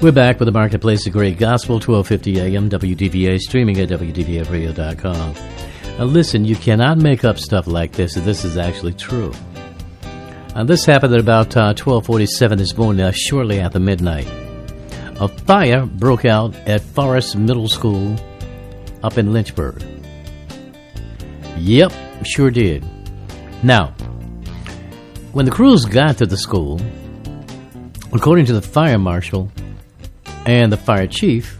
We're back with the Marketplace of Great Gospel, 1250 AM, WDVA, streaming at WDVAradio.com. Now listen, you cannot make up stuff like this, and this is actually true. This happened at about 12:47 this morning, shortly after midnight. A fire broke out at Forest Middle School up in Lynchburg. Yep, sure did. Now, when the crews got to the school, according to the fire marshal and the fire chief,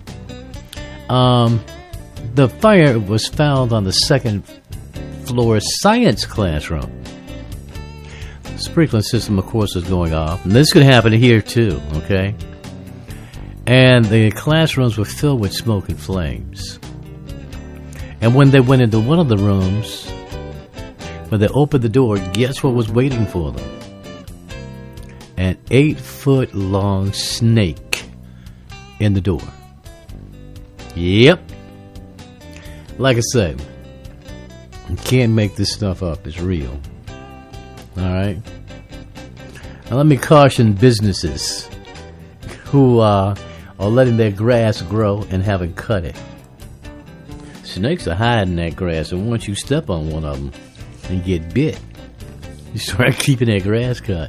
the fire was found on the second floor science classroom. The sprinkler system, of course, is going off. And this could happen here, too, okay? And the classrooms were filled with smoke and flames. And when they went into one of the rooms, when they opened the door, guess what was waiting for them? An 8-foot-long snake in the door. Yep. Like I said, you can't make this stuff up. It's real. All right? Now let me caution businesses who are letting their grass grow and haven't cut it. Snakes are hiding that grass, and once you step on one of them and get bit, you start keeping that grass cut.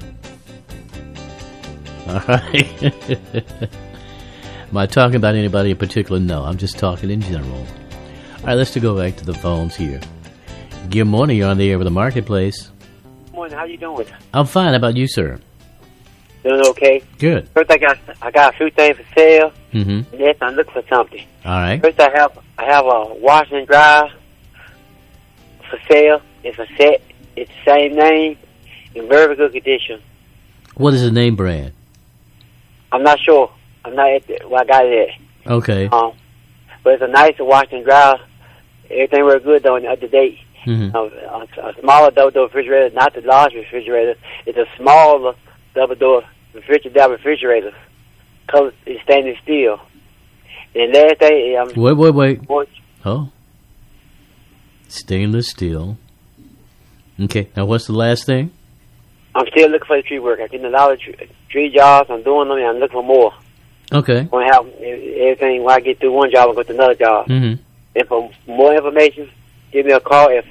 All right? Am I talking about anybody in particular? No, I'm just talking in general. All right, let's go back to the phones here. Good morning. You're on the air with the Marketplace. Good morning. How you doing? I'm fine. How about you, sir? Doing okay. Good. First, I got a few things for sale. Mm-hmm. Next, I'm looking for something. All right. First, I have a wash and dry for sale. It's a set. It's the same name in very good condition. What is the name brand? I'm not sure. I'm not at where I got it at. Okay. But it's a nice wash and dry. Everything was good though, up to date. Mm-hmm. A smaller double door refrigerator, not the large refrigerator. It's a smaller double door refrigerator. Color is stainless steel. And last day, wait. Oh, stainless steel. Okay. Now, what's the last thing? I'm still looking for the tree work. I'm getting a lot of tree jobs. I'm doing them, and I'm looking for more. Okay. I'm going to have everything. When I get through one job, I'll go to another job. Mm-hmm. And for more information, give me a call at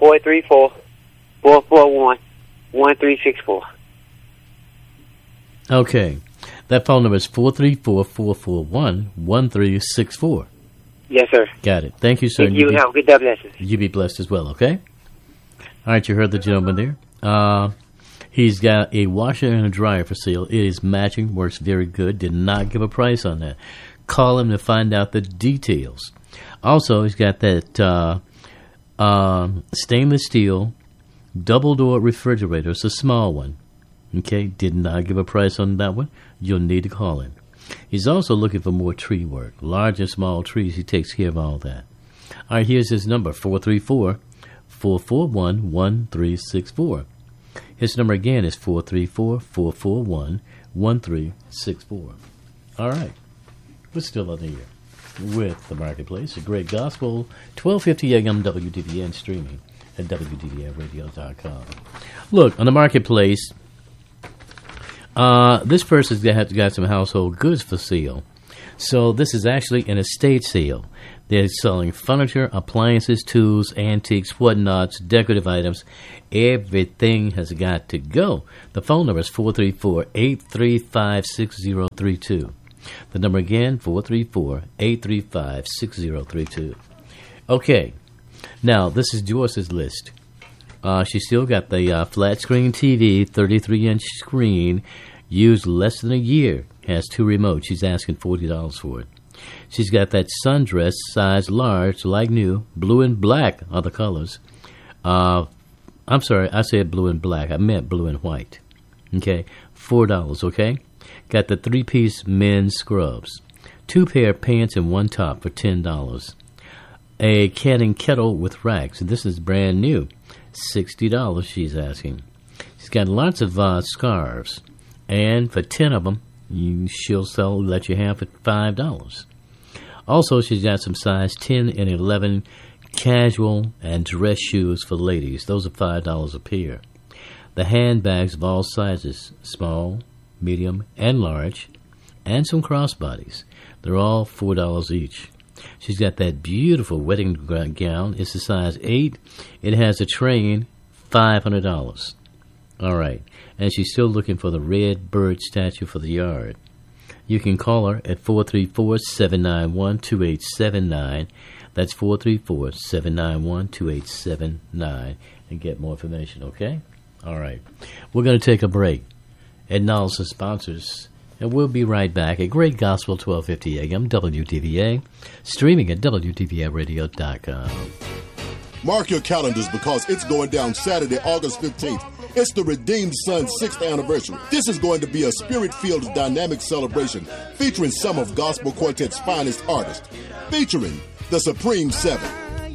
434-441-1364. Okay. That phone number is 434-441-1364. Yes, sir. Got it. Thank you, sir. Thank you. Have a good day. Blessings. You be blessed as well, okay? All right, you heard the gentleman there. He's got a washer and a dryer for sale. It is matching, works very good. Did not give a price on that. Call him to find out the details. Also, he's got that stainless steel double-door refrigerator. It's a small one. Okay, did not give a price on that one. You'll need to call him. He's also looking for more tree work. Large and small trees, he takes care of all that. All right, here's his number, 434-441-1364. His number again is 434-441-1364. All right. We're still on the air with the Marketplace, a great gospel, 1250 AM WDVN, streaming at WDVAradio.com. Look, on the Marketplace, this person's got some household goods for sale. So this is actually an estate sale. They're selling furniture, appliances, tools, antiques, whatnots, decorative items. Everything has got to go. The phone number is 434-835-6032. The number again, 434-835-6032. Okay. Now, this is Joyce's list. She's still got the flat screen TV, 33-inch screen, used less than a year. Has 2 remotes. She's asking $40 for it. She's got that sundress, size large, like new, blue and black are the colors. I'm sorry, I said blue and black. I meant blue and white. Okay, $4, okay? Got the 3-piece men's scrubs. 2 pair of pants and 1 top for $10. A canning kettle with racks. This is brand new. $60 she's asking. She's got lots of scarves. And for 10 of them, she'll let you have for $5. Also, she's got some size 10 and 11 casual and dress shoes for ladies. Those are $5 a pair. The handbags of all sizes, small, medium, and large, and some crossbodies. They're all $4 each. She's got that beautiful wedding gown. It's a size 8. It has a train, $500. All right. And she's still looking for the red bird statue for the yard. You can call her at 434-791-2879. That's 434-791-2879 and get more information, okay? All right. We're going to take a break. Acknowledge the sponsors, and we'll be right back at Great Gospel 1250 AM WTVA, streaming at WTVAradio.com. Mark your calendars because it's going down Saturday, August 15th. It's the Redeemed Son's 6th anniversary. This is going to be a spirit-filled, dynamic celebration featuring some of Gospel Quartet's finest artists, featuring the Supreme Seven,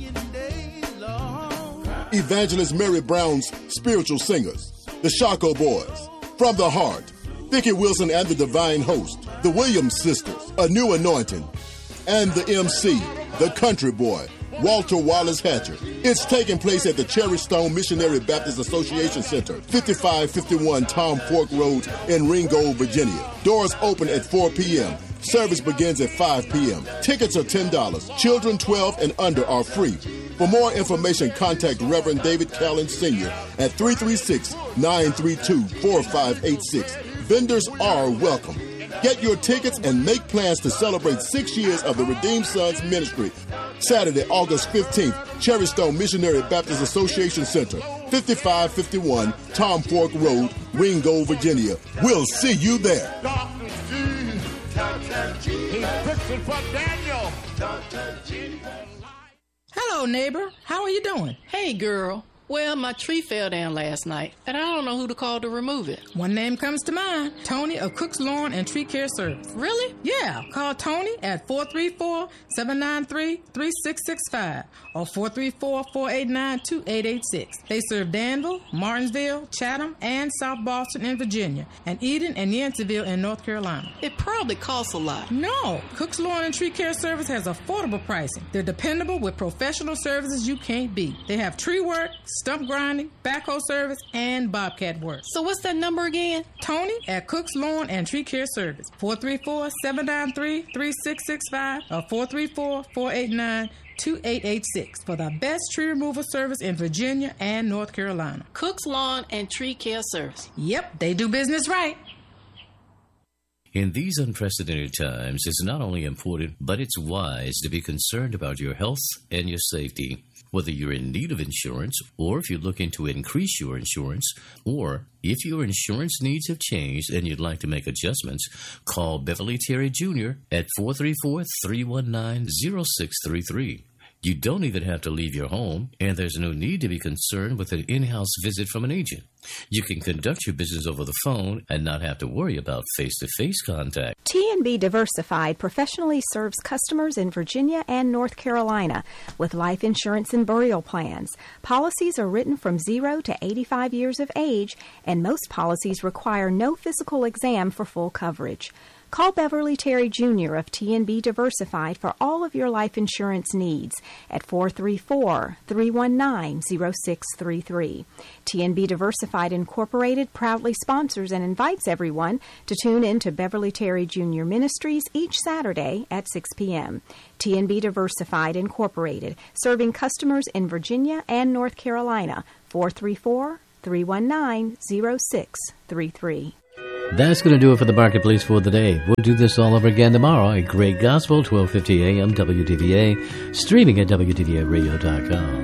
Evangelist Mary Brown's Spiritual Singers, the Shako Boys, From the Heart, Vicki Wilson and the Divine Host, the Williams Sisters, A New Anointing, and the MC, the Country Boy, Walter Wallace Hatcher. It's taking place at the Cherry Stone Missionary Baptist Association Center, 5551 Tom Fork Road in Ringgold, Virginia. Doors open at 4 p.m. Service begins at 5 p.m. Tickets are $10. Children 12 and under are free. For more information, contact Reverend David Callen Sr. at 336-932-4586. Vendors are welcome. Get your tickets and make plans to celebrate 6 years of the Redeemed Sons Ministry. Saturday, August 15th, Cherry Stone Missionary Baptist Association Center, 5551 Tom Fork Road, Ringgold, Virginia. We'll see you there. Hello, neighbor. How are you doing? Hey, girl. Well, my tree fell down last night, and I don't know who to call to remove it. One name comes to mind. Tony of Cook's Lawn and Tree Care Service. Really? Yeah. Call Tony at 434-793-3665 or 434-489-2886. They serve Danville, Martinsville, Chatham, and South Boston in Virginia, and Eden and Yanceyville in North Carolina. It probably costs a lot. No. Cook's Lawn and Tree Care Service has affordable pricing. They're dependable with professional services you can't beat. They have tree work, stump grinding, backhoe service, and bobcat work. So what's that number again? Tony at Cook's Lawn and Tree Care Service, 434-793-3665 or 434-489-2886 for the best tree removal service in Virginia and North Carolina. Cook's Lawn and Tree Care Service. Yep, they do business right. In these unprecedented times, it's not only important, but it's wise to be concerned about your health and your safety. Whether you're in need of insurance, or if you're looking to increase your insurance, or if your insurance needs have changed and you'd like to make adjustments, call Beverly Terry Jr. at 434-319-0633. You don't even have to leave your home, and there's no need to be concerned with an in-house visit from an agent. You can conduct your business over the phone and not have to worry about face-to-face contact. T&B Diversified professionally serves customers in Virginia and North Carolina with life insurance and burial plans. Policies are written from 0 to 85 years of age, and most policies require no physical exam for full coverage. Call Beverly Terry Jr. of T&B Diversified for all of your life insurance needs at 434-319-0633. T&B Diversified Incorporated proudly sponsors and invites everyone to tune in to Beverly Terry Jr. Ministries each Saturday at 6 p.m. T&B Diversified Incorporated, serving customers in Virginia and North Carolina, 434-319-0633. That's going to do it for the Marketplace for the day. We'll do this all over again tomorrow at Great Gospel, 1250 AM, WTVA, streaming at WTVAradio.com.